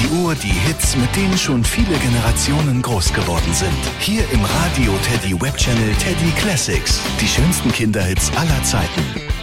die Uhr die Hits, mit denen schon viele Generationen groß geworden sind. Hier im Radio Teddy Web Channel Teddy Classics. Die schönsten Kinderhits aller Zeiten.